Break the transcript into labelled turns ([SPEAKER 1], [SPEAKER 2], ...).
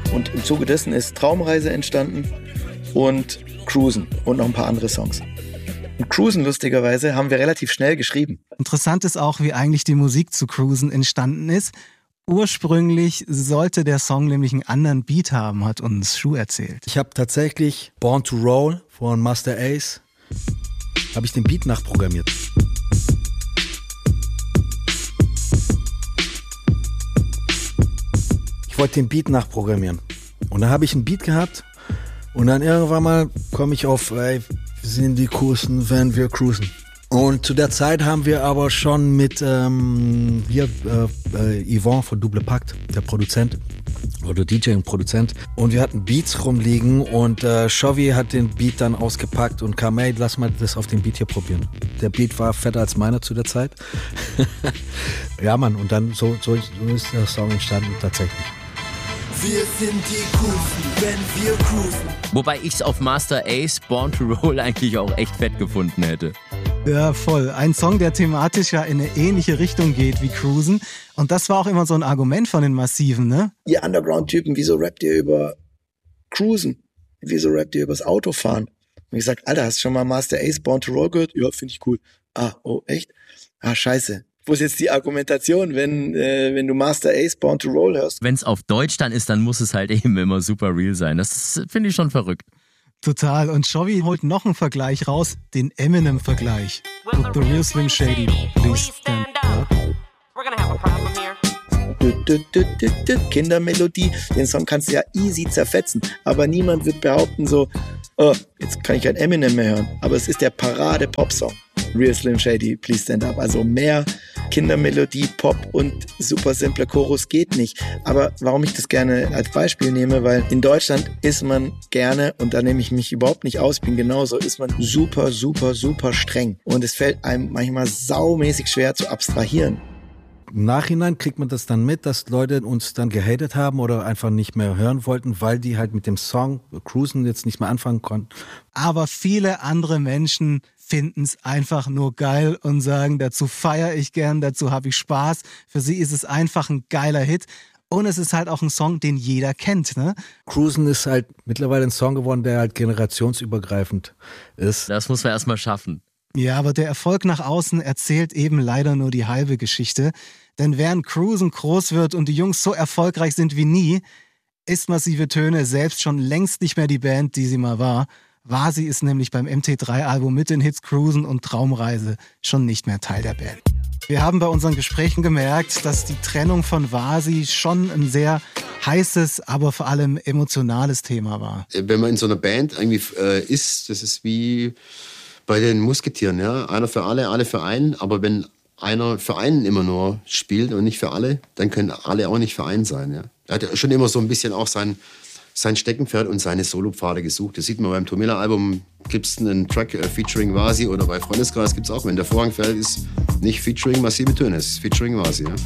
[SPEAKER 1] Und im Zuge dessen ist Traumreise entstanden und Cruisen und noch ein paar andere Songs. Und Cruisen, lustigerweise, haben wir relativ schnell geschrieben.
[SPEAKER 2] Interessant ist auch, wie eigentlich die Musik zu Cruisen entstanden ist. Ursprünglich sollte der Song nämlich einen anderen Beat haben, hat uns Shu erzählt.
[SPEAKER 3] Ich habe tatsächlich Born to Roll von Master Ace, habe ich den Beat nachprogrammiert. Ich wollte den Beat nachprogrammieren. Und dann habe ich einen Beat gehabt und dann irgendwann mal komme ich auf, ey, wir sind die coolsten, wenn wir cruisen. Und zu der Zeit haben wir aber schon mit Yvonne von Double Pakt, der Produzent oder DJ und Produzent, und wir hatten Beats rumliegen und Chovy hat den Beat dann ausgepackt und kam, ey, lass mal das auf den Beat hier probieren. Der Beat war fetter als meiner zu der Zeit. Ja, Mann, und dann so ist der Song entstanden tatsächlich.
[SPEAKER 4] Wir sind die Coolsten, wenn wir cruisen.
[SPEAKER 5] Wobei ich es auf Master Ace Born to Roll eigentlich auch echt fett gefunden hätte.
[SPEAKER 2] Ja, voll. Ein Song, der thematisch ja in eine ähnliche Richtung geht wie Cruisen. Und das war auch immer so ein Argument von den Massiven, ne?
[SPEAKER 1] Ihr Underground-Typen, wieso rappt ihr über Cruisen? Wieso rappt ihr übers Autofahren? Und ich sag, Alter, hast du schon mal Master Ace Born to Roll gehört? Ja, finde ich cool. Ah, oh, echt? Ah, scheiße. Wo ist jetzt die Argumentation, wenn du Master Ace Born to Roll hörst?
[SPEAKER 5] Wenn es auf Deutsch dann ist, dann muss es halt eben immer super real sein. Das finde ich schon verrückt.
[SPEAKER 2] Total. Und Chovy holt noch einen Vergleich raus, den Eminem-Vergleich. With the real Slim Shady, please stand up.
[SPEAKER 6] We're gonna have a problem here.
[SPEAKER 1] Kindermelodie, den Song kannst du ja easy zerfetzen, aber niemand wird behaupten so, oh, jetzt kann ich kein Eminem mehr hören, aber es ist der Parade-Pop-Song. Real Slim Shady, Please Stand Up. Also mehr Kindermelodie, Pop und super simpler Chorus geht nicht. Aber warum ich das gerne als Beispiel nehme, weil in Deutschland ist man gerne, und da nehme ich mich überhaupt nicht aus, bin genauso, ist man super, super, super streng. Und es fällt einem manchmal saumäßig schwer zu abstrahieren.
[SPEAKER 3] Im Nachhinein kriegt man das dann mit, dass Leute uns dann gehatet haben oder einfach nicht mehr hören wollten, weil die halt mit dem Song Cruisen jetzt nicht mehr anfangen konnten.
[SPEAKER 2] Aber viele andere Menschen finden es einfach nur geil und sagen, dazu feiere ich gern, dazu habe ich Spaß. Für sie ist es einfach ein geiler Hit. Und es ist halt auch ein Song, den jeder kennt, ne?
[SPEAKER 3] Cruisen ist halt mittlerweile ein Song geworden, der halt generationsübergreifend ist.
[SPEAKER 5] Das muss man erstmal schaffen.
[SPEAKER 2] Ja, aber der Erfolg nach außen erzählt eben leider nur die halbe Geschichte. Denn während Cruisen groß wird und die Jungs so erfolgreich sind wie nie, ist Massive Töne selbst schon längst nicht mehr die Band, die sie mal war. Vasi ist nämlich beim MT3-Album mit den Hits Cruisen und Traumreise schon nicht mehr Teil der Band. Wir haben bei unseren Gesprächen gemerkt, dass die Trennung von Vasi schon ein sehr heißes, aber vor allem emotionales Thema war.
[SPEAKER 7] Wenn man in so einer Band irgendwie ist, das ist wie bei den Musketieren, ja, einer für alle, alle für einen. Aber wenn einer für einen immer nur spielt und nicht für alle, dann können alle auch nicht für einen sein. Ja. Er hat schon immer so ein bisschen auch sein Steckenpferd und seine Solopfade gesucht. Das sieht man beim Tomilla-Album, gibt es einen Track featuring Vasi, oder bei Freundeskreis gibt es auch, wenn der Vorhang fällt, ist nicht featuring Massive Töne, es ist featuring Vasi. Ja.